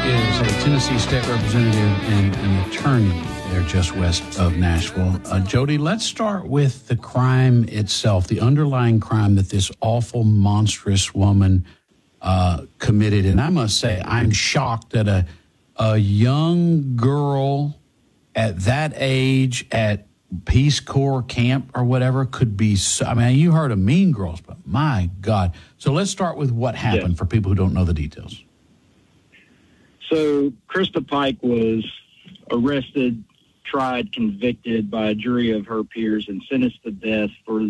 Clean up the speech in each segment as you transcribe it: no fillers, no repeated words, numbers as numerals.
is a Tennessee state representative and an attorney there just west of Nashville. Jody, let's start with the crime itself, the underlying crime that this awful, monstrous woman committed. And I must say, I'm shocked that a young girl at that age at Peace Corps camp or whatever could be so, I mean, you heard of Mean Girls, but my God. So let's start with what happened for people who don't know the details. So Krista Pike was arrested, tried, convicted by a jury of her peers, and sentenced to death for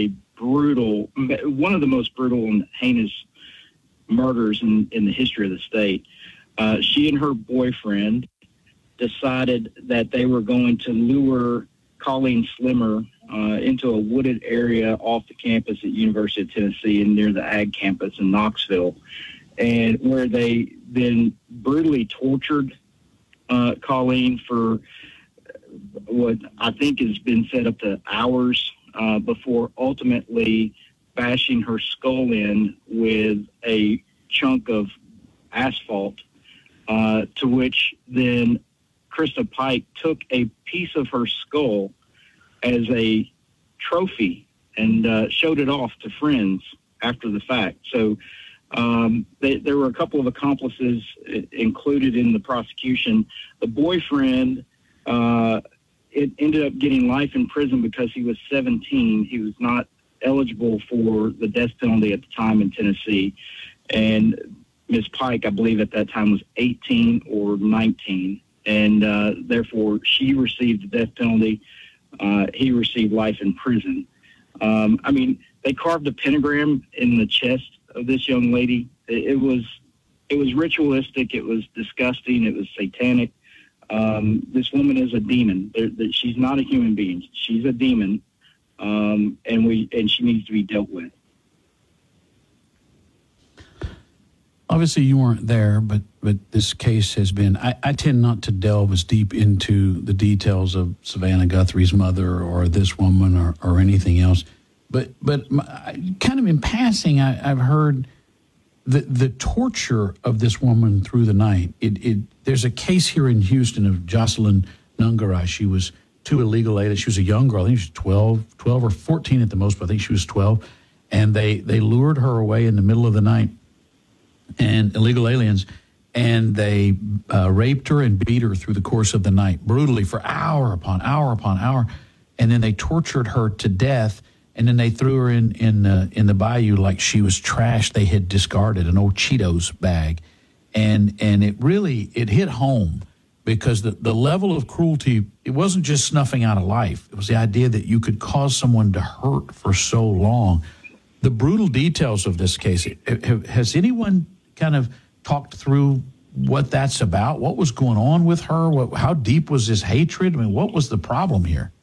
one of the most brutal and heinous murders in the history of the state. She and her boyfriend decided that they were going to lure Colleen Slimmer into a wooded area off the campus at University of Tennessee and near the Ag campus in Knoxville, and where they then brutally tortured Colleen for what I think has been set up to hours before ultimately bashing her skull in with a chunk of asphalt, to which then Krista Pike took a piece of her skull as a trophy and showed it off to friends after the fact. So there were a couple of accomplices included in the prosecution. The boyfriend it ended up getting life in prison because he was 17. He was not eligible for the death penalty at the time in Tennessee. And Ms. Pike, I believe at that time, was 18 or 19. And therefore, she received the death penalty. He received life in prison. I mean, they carved a pentagram in the chest of this young lady. It was ritualistic. It was disgusting. It was satanic. This woman is a demon. She's not a human being. She's a demon, and she needs to be dealt with. Obviously, you weren't there, but this case has been. I tend not to delve as deep into the details of Savannah Guthrie's mother or this woman or anything else. But kind of in passing, I've heard the torture of this woman through the night. There's a case here in Houston of Jocelyn Nungarai. She was too illegal age. She was a young girl. I think she was 12 or 14 at the most, but I think she was 12. And they lured her away in the middle of the night, and illegal aliens, and they raped her and beat her through the course of the night, brutally for hour upon hour upon hour. And then they tortured her to death. And then they threw her in the bayou like she was trash they had discarded, an old Cheetos bag. And it hit home because the level of cruelty, it wasn't just snuffing out a life. It was the idea that you could cause someone to hurt for so long. The brutal details of this case, has anyone kind of talked through what that's about? What was going on with her? How deep was this hatred? I mean, what was the problem here?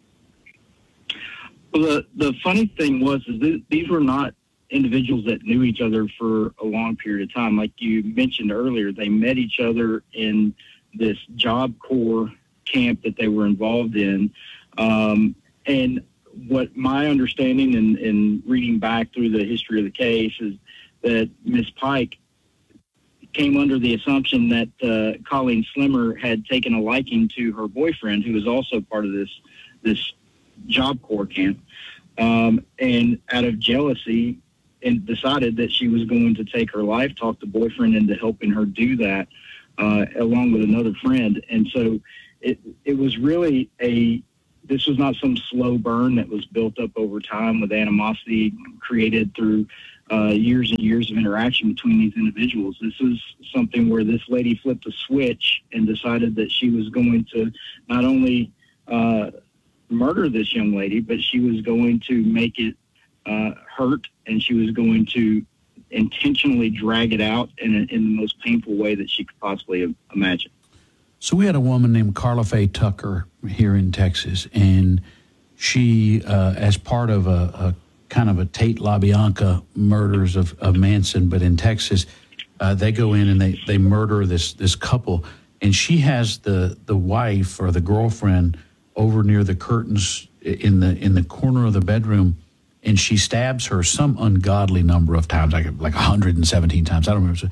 Well, the funny thing was these were not individuals that knew each other for a long period of time. Like you mentioned earlier, they met each other in this Job Corps camp that they were involved in. And what my understanding and reading back through the history of the case is that Ms. Pike came under the assumption that Colleen Slimmer had taken a liking to her boyfriend, who was also part of this Job Corps camp, and out of jealousy, and decided that she was going to take her life, talk the boyfriend into helping her do that, along with another friend. And so it was really this was not some slow burn that was built up over time with animosity created through years and years of interaction between these individuals. This was something where this lady flipped a switch and decided that she was going to not only murder this young lady, but she was going to make it hurt, and she was going to intentionally drag it out in the most painful way that she could possibly imagine. So we had a woman named Carla Faye Tucker here in Texas, and she, as part of a kind of a Tate LaBianca murders of Manson, but in Texas, they go in and they murder this couple, and she has the wife or the girlfriend over near the curtains in the corner of the bedroom, and she stabs her some ungodly number of times, like 117 times. I don't remember.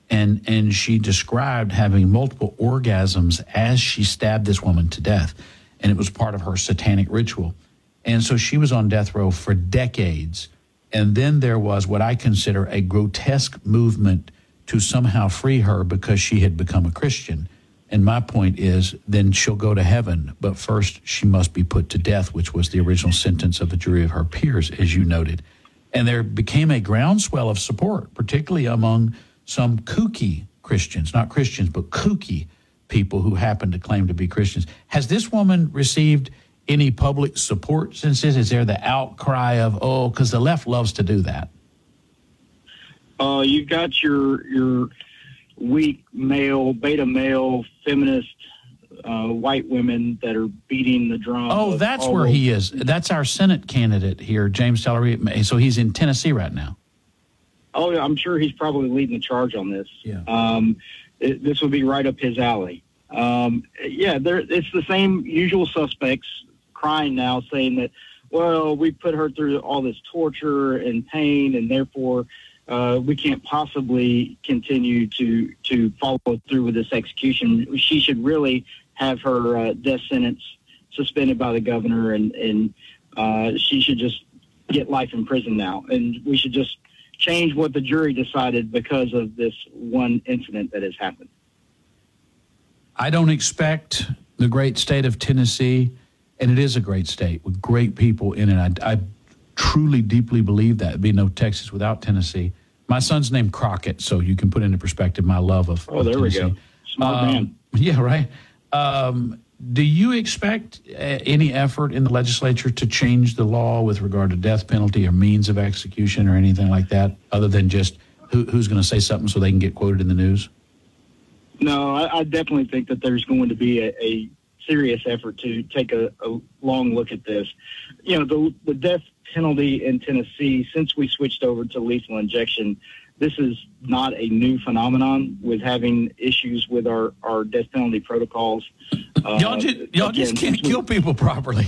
And she described having multiple orgasms as she stabbed this woman to death. And it was part of her satanic ritual. And so she was on death row for decades. And then there was what I consider a grotesque movement to somehow free her because she had become a Christian. And my point is, then she'll go to heaven. But first, she must be put to death, which was the original sentence of a jury of her peers, as you noted. And there became a groundswell of support, particularly among some kooky Christians, not Christians, but kooky people who happen to claim to be Christians. Has this woman received any public support since this? Is there the outcry of, because the left loves to do that? You've got your weak male, beta male, feminist white women that are beating the drum. Oh, that's where he is. That's our Senate candidate here, James Tallery. So he's in Tennessee right now. Oh, yeah, I'm sure he's probably leading the charge on this. Yeah. This would be right up his alley. It's the same usual suspects crying now, saying that, well, we put her through all this torture and pain, and therefore we can't possibly continue to follow through with this execution. She should really have her death sentence suspended by the governor, and she should just get life in prison now. And we should just change what the jury decided because of this one incident that has happened. I don't expect the great state of Tennessee, and it is a great state with great people in it. I truly, deeply believe that. It'd be no Texas without Tennessee. My son's named Crockett, so you can put into perspective my love of Tennessee. We go. Smart man. Yeah, right. Do you expect any effort in the legislature to change the law with regard to death penalty or means of execution or anything like that, other than just who's going to say something so they can get quoted in the news? No, I definitely think that there's going to be a serious effort to take a long look at this. You know, the death penalty in Tennessee, since we switched over to lethal injection, this is not a new phenomenon with having issues with our death penalty protocols. Y'all just can't kill people properly.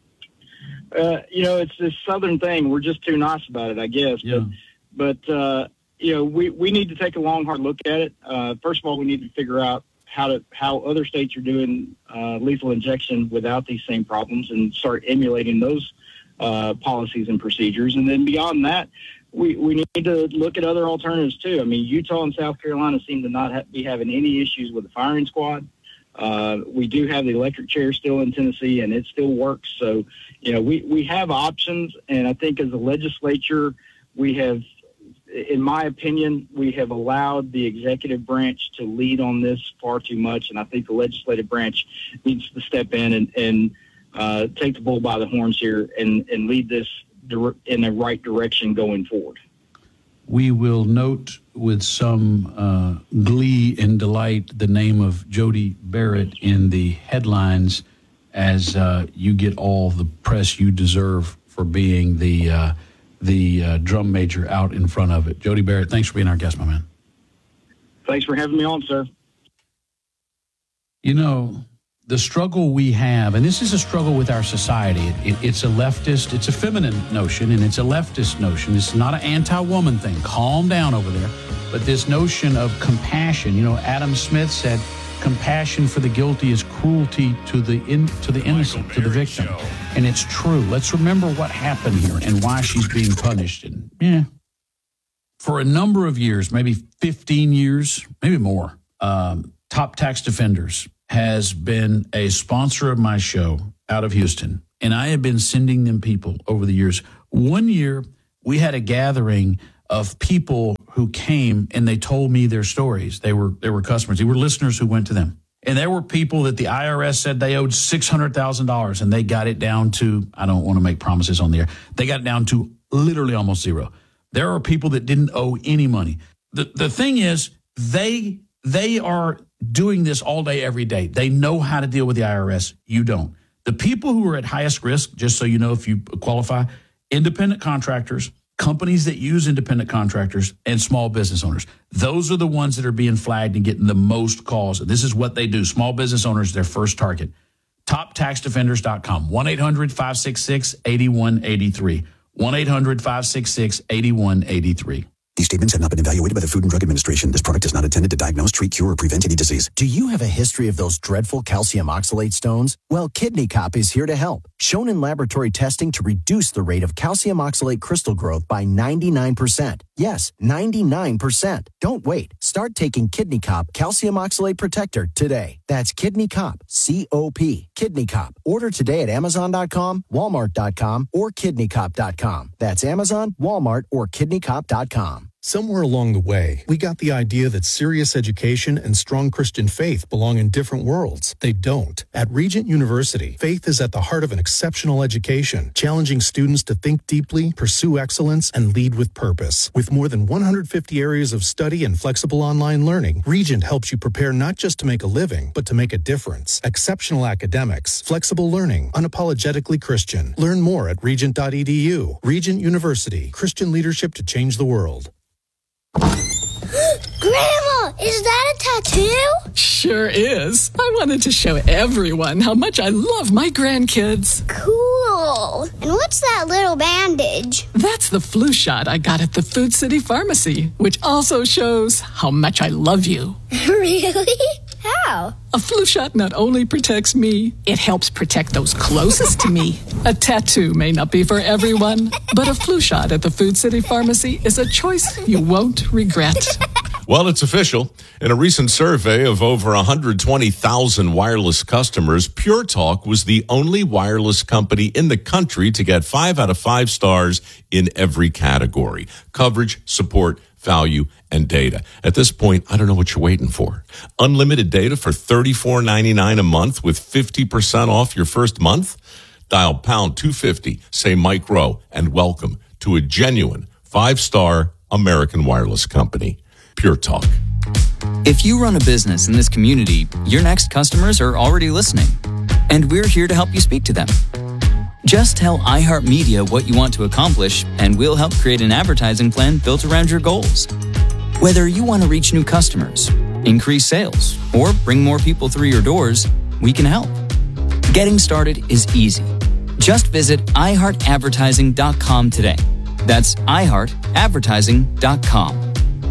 It's this Southern thing. We're just too nice about it, I guess. Yeah. But we need to take a long, hard look at it. First of all, we need to figure out how other states are doing lethal injection without these same problems and start emulating those policies and procedures. And then beyond that, we need to look at other alternatives too. I mean, Utah and South Carolina seem to not be having any issues with the firing squad. We do have the electric chair still in Tennessee, and it still works. So, we have options, and I think as a legislature, we have, in my opinion, we have allowed the executive branch to lead on this far too much, and I think the legislative branch needs to step in and take the bull by the horns here and lead this in the right direction going forward. We will note with some glee and delight the name of Jody Barrett in the headlines as you get all the press you deserve for being the drum major out in front of it. Jody Barrett, thanks for being our guest, my man. Thanks for having me on, sir. You know, the struggle we have, and this is a struggle with our society. It's a leftist, it's a feminine notion, and it's a leftist notion. It's not an anti-woman thing. Calm down over there. But this notion of compassion, Adam Smith said, compassion for the guilty is cruelty to the innocent, to the victim. Show. And it's true. Let's remember what happened here and why she's being punished. And for a number of years, maybe 15 years, maybe more, Top Tax Defenders has been a sponsor of my show out of Houston. And I have been sending them people over the years. One year, we had a gathering of people who came and they told me their stories. They were customers. They were listeners who went to them. And there were people that the IRS said they owed $600,000 and they got it down to, I don't want to make promises on the air, they got it down to literally almost zero. There are people that didn't owe any money. The thing is, they are doing this all day, every day. They know how to deal with the IRS. You don't. The people who are at highest risk, just so you know if you qualify, independent contractors, companies that use independent contractors, and small business owners. Those are the ones that are being flagged and getting the most calls. And this is what they do. Small business owners, their first target. TopTaxDefenders.com. 1-800-566-8183. 1-800-566-8183. These statements have not been evaluated by the Food and Drug Administration. This product is not intended to diagnose, treat, cure, or prevent any disease. Do you have a history of those dreadful calcium oxalate stones? Well, Kidney Cop is here to help. Shown in laboratory testing to reduce the rate of calcium oxalate crystal growth by 99%. Yes, 99%. Don't wait. Start taking Kidney Cop Calcium Oxalate Protector today. That's Kidney Cop, C-O-P, Kidney Cop. Order today at Amazon.com, Walmart.com, or KidneyCop.com. That's Amazon, Walmart, or KidneyCop.com. Somewhere along the way, we got the idea that serious education and strong Christian faith belong in different worlds. They don't. At Regent University, faith is at the heart of an exceptional education, challenging students to think deeply, pursue excellence, and lead with purpose. With more than 150 areas of study and flexible online learning, Regent helps you prepare not just to make a living, but to make a difference. Exceptional academics, flexible learning, unapologetically Christian. Learn more at regent.edu. Regent University, Christian leadership to change the world. Grandma, is that a tattoo? Sure is. I wanted to show everyone how much I love my grandkids. Cool. And what's that little bandage? That's the flu shot I got at the Food City Pharmacy, which also shows how much I love you. Really? How? A flu shot not only protects me, it helps protect those closest to me. A tattoo may not be for everyone, but a flu shot at the Food City Pharmacy is a choice you won't regret. Well, it's official. In a recent survey of over 120,000 wireless customers, Pure Talk was the only wireless company in the country to get 5 out of 5 stars in every category: coverage, support, value, and data. At this point, I don't know what you're waiting for. Unlimited data for $34.99 a month with 50% off your first month? Dial pound 250, say Mike Rowe, and welcome to a genuine 5-star American wireless company. Pure Talk. If you run a business in this community, your next customers are already listening, and we're here to help you speak to them. Just tell iHeartMedia what you want to accomplish, and we'll help create an advertising plan built around your goals. Whether you want to reach new customers, increase sales, or bring more people through your doors, we can help. Getting started is easy. Just visit iHeartAdvertising.com today. That's iHeartAdvertising.com.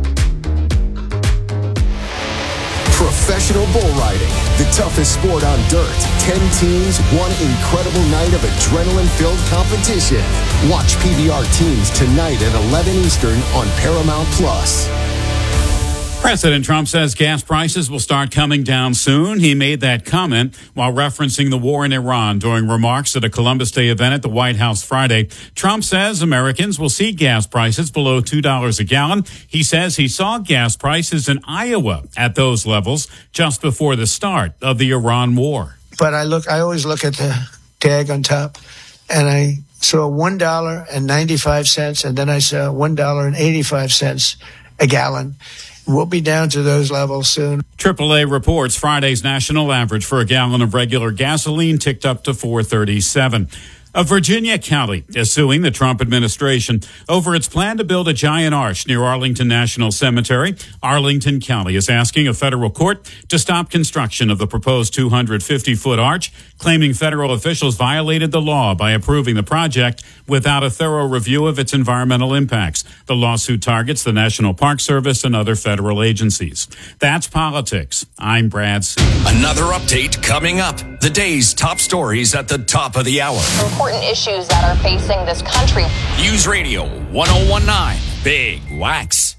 Professional bull riding, the toughest sport on dirt. 10 teams, one incredible night of adrenaline-filled competition. Watch PBR Teams tonight at 11 Eastern on Paramount Plus. President Trump says gas prices will start coming down soon. He made that comment while referencing the war in Iran during remarks at a Columbus Day event at the White House Friday. Trump says Americans will see gas prices below $2 a gallon. He says he saw gas prices in Iowa at those levels just before the start of the Iran war. But I always look at the tag on top, and I saw $1.95, and then I saw $1.85 a gallon. We'll be down to those levels soon. AAA reports Friday's national average for a gallon of regular gasoline ticked up to $4.37. A Virginia county is suing the Trump administration over its plan to build a giant arch near Arlington National Cemetery. Arlington County is asking a federal court to stop construction of the proposed 250-foot arch, claiming federal officials violated the law by approving the project without a thorough review of its environmental impacts. The lawsuit targets the National Park Service and other federal agencies. That's politics. I'm Brad C. Another update coming up. The day's top stories at the top of the hour. Important issues that are facing this country. News Radio 1019, Big Wax.